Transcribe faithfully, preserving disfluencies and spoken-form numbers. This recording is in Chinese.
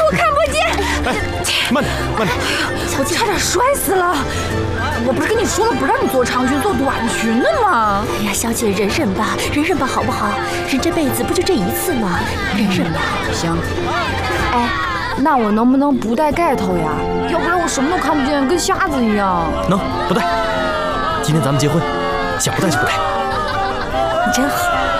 我看不见。 哎，慢点，慢点！ 我差点摔死了。我不是跟你说了不让你做长裙，做短裙的吗？ 哎呀，小姐忍忍吧，忍忍吧，好不好？人这辈子不就这一次吗？忍忍吧。 行。哎，那我能不能不戴盖头呀？要不然我什么都看不见，跟瞎子一样。 能，不戴。今天咱们结婚，想不戴就不戴。 你真好。